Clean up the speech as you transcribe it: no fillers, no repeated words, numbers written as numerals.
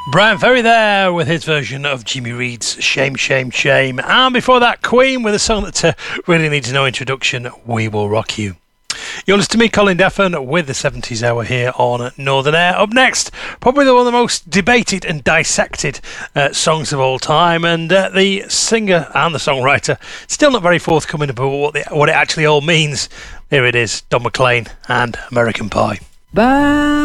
Brian Ferry there with his version of Jimmy Reed's Shame, Shame, Shame. And before that, Queen with a song that really needs no introduction, We Will Rock You. You're listening to me, Colin Deffin, with the 70s Hour here on Northern Air. Up next, probably one of the most debated and dissected songs of all time, and the singer and the songwriter still not very forthcoming about what it actually all means. Here it is, Don McLean and American Pie. Bye.